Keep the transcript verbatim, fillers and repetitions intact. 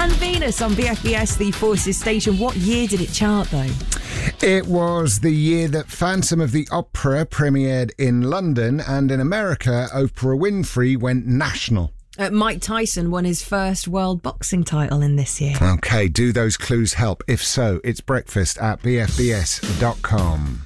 And Venus on B F B S, the Forces station. What year did it chart, though? It was the year that Phantom of the Opera premiered in London, and in America, Oprah Winfrey went national. Uh, Mike Tyson won his first world boxing title in this year. OK, do those clues help? If so, it's breakfast at b f b s dot com.